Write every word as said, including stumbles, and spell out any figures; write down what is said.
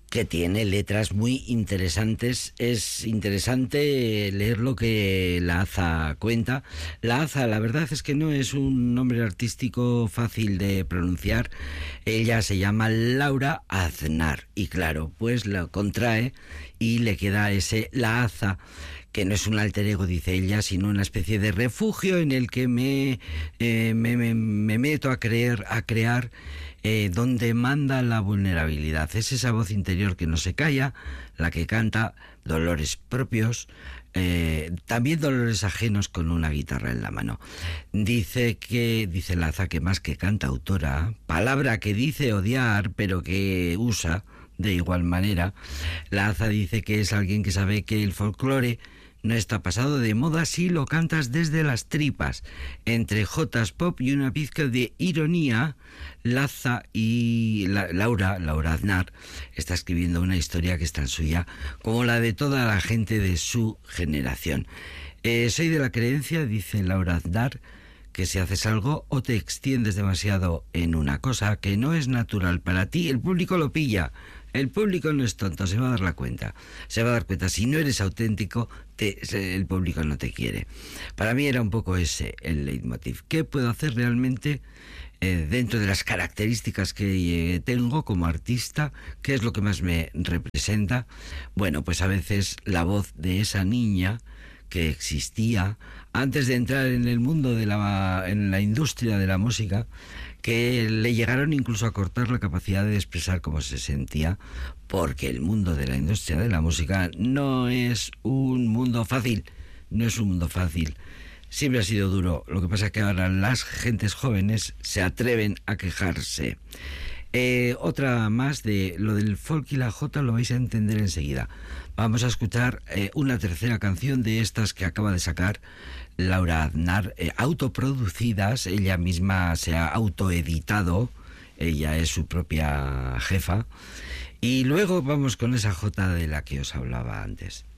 que tiene letras muy interesantes. Es interesante leer lo que la Aza cuenta. La Aza, la verdad es que no es un nombre artístico fácil de pronunciar. Ella se llama Laura Aznar y claro, pues lo contrae y le queda ese La Aza, que no es un alter ego, dice ella, sino una especie de refugio en el que me, eh, me, me, me meto a creer, a crear eh, donde manda la vulnerabilidad. Es esa voz interior que no se calla, la que canta dolores propios, eh, también dolores ajenos con una guitarra en la mano. Dice que, dice Laza, que más que cantautora, palabra que dice odiar, pero que usa de igual manera, Laza dice que es alguien que sabe que el folclore no está pasado de moda si lo cantas desde las tripas. Entre jotas pop y una pizca de ironía, Laza y la, Laura, Laura Aznar, está escribiendo una historia que es tan suya como la de toda la gente de su generación. Eh, soy de la creencia, dice Laura Aznar, que si haces algo o te extiendes demasiado en una cosa que no es natural para ti, el público lo pilla. El público no es tonto, se va a dar la cuenta. Se va a dar cuenta, si no eres auténtico, te, el público no te quiere. Para mí era un poco ese el leitmotiv. ¿Qué puedo hacer realmente eh, dentro de las características que eh, tengo como artista? ¿Qué es lo que más me representa? Bueno, pues a veces la voz de esa niña que existía antes de entrar en el mundo de la, en la industria de la música, que le llegaron incluso a cortar la capacidad de expresar cómo se sentía, porque el mundo de la industria de la música no es un mundo fácil, no es un mundo fácil. Siempre ha sido duro. Lo que pasa es que ahora las gentes jóvenes se atreven a quejarse. Eh, otra más de lo del folk y la jota lo vais a entender enseguida. Vamos a escuchar eh, una tercera canción de estas que acaba de sacar Laura Aznar, eh, autoproducidas. Ella misma se ha autoeditado, ella es su propia jefa. Y luego vamos con esa jota de la que os hablaba antes.